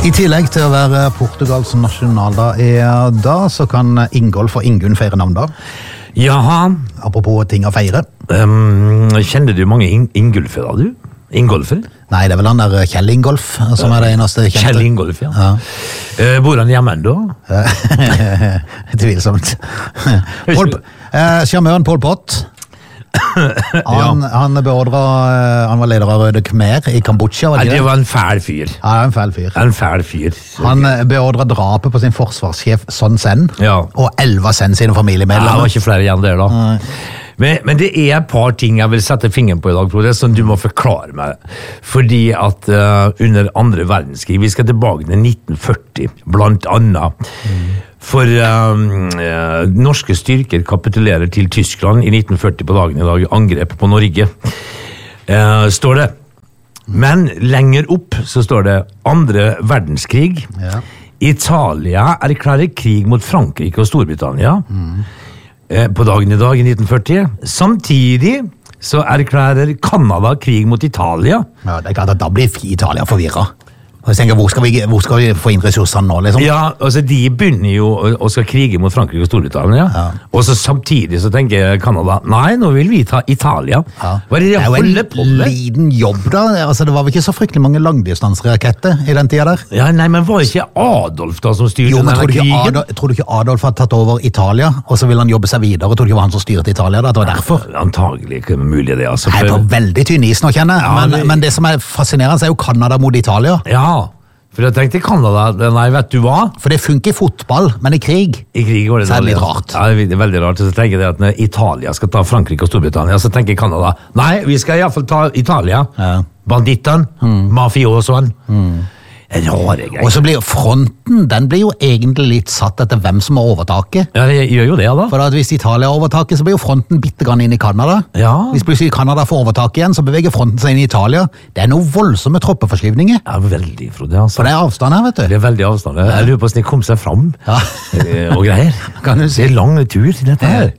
I tillegg til å være Portugals nasjonaldag i dag, så kan Ingolf og Ingunn feire navndag. Jaha. Apropos ting å feire. Kjenner du mange Ingolfer da, du? Ingolfer? Nei, det er vel han der Kjell Ingolf, som er det eneste kjente. Kjell Ingolf, ja. Bor han hjemme da? Tvilsomt. Charmøren Pol Pot. Han var leder av Røde Khmer i Kambodsja. Det var en fæl fyr. Ja, en fæl fyr. En fæl fyr. Han beordret drapet på sin forsvarssjef Son Sen, og 11 av Sen sine familiemedlemmer. Ja, det var ikke flere igjen der da. Men det er et par ting jeg vil sette fingeren på i dag, Frode, som du må forklare meg. Fordi at under andre verdenskrig, vi skal tilbake til 1940, blant annet, for norske styrker kapitulerer til Tyskland i 1940 på dagen i dag, angrep på Norge, står det. Men lenger opp så står det andre verdenskrig. Italia erklærer krig mot Frankrike og Storbritannia på dagen i dag i 1940. Samtidig så erklærer Kanada krig mot Italia. Ja, det er klart at da blir Italia forvirret. Og jeg tenker, hvor skal vi få inn ressursene nå, liksom? Ja, altså de begynner jo å skal krige mot Frankrike og Storbritannia, og så samtidig så tenker Kanada, nei, nå vil vi ta Italia. Hva er det de holder på med? Det er jo en liten jobb da, altså det var vel ikke så fryktelig mange langdistansraketter i den tida der? Ja, nei, men var ikke Adolf da som styrte denne krigen? Tror du ikke Adolf hadde tatt over Italia, og så ville han jobbe seg videre, og tror du ikke det var han som styrte Italia da, det var derfor? Antagelig ikke mulig det, altså. Jeg er på veldig tynn is nå, kjenner jeg, men det som er fascinerende er jo Kanada mot Italia. Ja. For jeg tenkte i Kanada, nei, vet du hva? For det funker i fotball, men i krig, går det så er det litt rart. Ja, det er veldig rart. Så tenker jeg at når Italia skal ta Frankrike og Storbritannia, så tenker Kanada, nei, vi skal i hvert fall ta Italia. Bandittene, mafiosoen. Rare greier. Og så blir fronten, den blir jo egentlig litt satt etter hvem som har overtaket. Ja, det gjør jo det, da. For at hvis Italia har overtaket, så blir jo fronten bittegrann inn i Kanada. Ja. Hvis plutselig Kanada får overtak igjen, så beveger fronten seg inn i Italia. Det er noen voldsomme troppeforskyvninger. Ja, veldig, Frode. Altså. For det er avstand her, vet du. Det er veldig avstand. Jeg lurer på hvordan de kom seg fram. Og greier. Kan du si? Det er lang tur til dette her.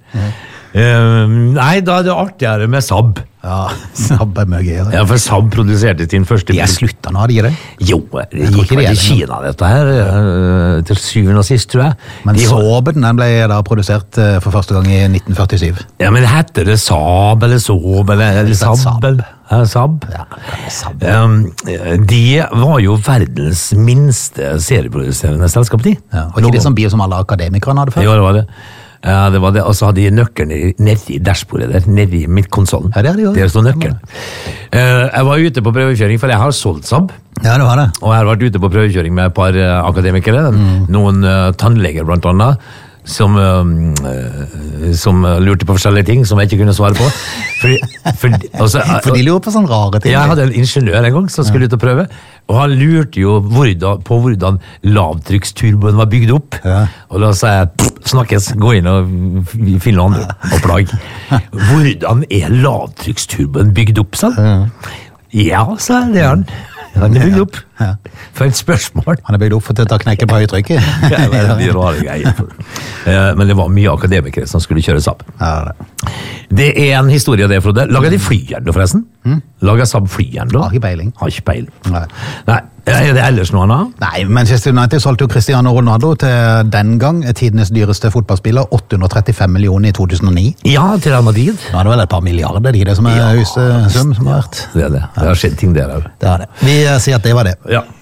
Nei, da er det artigere med Saab. Ja, Saab er mye gøy. Ja, for Saab produserte sin første... De er sluttet nå, de det? Jo, det gikk vel i Kina dette her, til syvende og sist, tror jeg. Men Saaben, den ble da produsert for første gang i 1947. Ja, men heter det Saab, eller Saab, eller Saab? Saab? Ja, Saab. De var jo verdens minste serieproduserende selskap, de. Ja, og ikke det som bil som alle akademikerne hadde før? Jo, det var det. Ja, det var det, og så hadde de nøkkelen nedi dashbordet der, nedi midtkonsollen. Ja, det hadde de jo. Der stod nøkkelen. Jeg var ute på prøvekjøring, for jeg har solgt Saab. Ja, det var det. Og jeg har vært ute på prøvekjøring med et par akademikere, noen tannleger blant annet, som lurte på forskjellige ting som jeg ikke kunne svare på. For de lurer på sånne rare ting. Jeg hadde en ingeniør en gang som skulle ut og prøve, og han lurte jo på hvordan lavtrykksturboen var bygd opp. Og da sa jeg, snakkes, gå inn og finne noen andre opplag. Hvordan er lavtrykksturboen bygd opp, sånn? Ja, sa det er han. Han er bygd opp. For et spørsmål. Han er bygd opp for å ta knekken på høytrykket. Det er veldig rare greier. Men det var mye akademikere som skulle kjøre Saab. Det er en historie det, Frode. Lager de flyjern, forresten? Lager Saab flyjern, da? Har ikke peiling. Har ikke peiling. Nei. Er det ellers noe annet? Nei, Manchester United solgte jo Cristiano Ronaldo til den gang tidenes dyreste fotballspiller, 835 millioner i 2009. Ja, til Real Madrid. Nå er det vel et par milliarder, det som er høyeste sum som har vært. Det er det. Det har skjedd ting der. Det er det. Vi sier at det var det. Ja.